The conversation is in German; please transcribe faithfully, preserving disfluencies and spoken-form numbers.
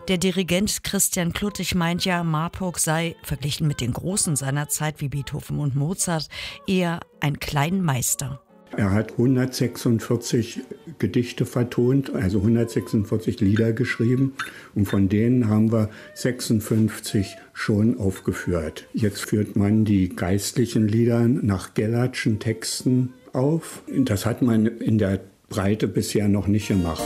Der Dirigent Christian Kluttig meint ja, Marburg sei, verglichen mit den Großen seiner Zeit wie Beethoven und Mozart, eher ein Kleinmeister. Er hat hundertsechsundvierzig Gedichte vertont, also hundertsechsundvierzig Lieder geschrieben. Und von denen haben wir sechsundfünfzig schon aufgeführt. Jetzt führt man die geistlichen Lieder nach Gellertschen Texten auf. Das hat man in der Breite bisher noch nicht gemacht.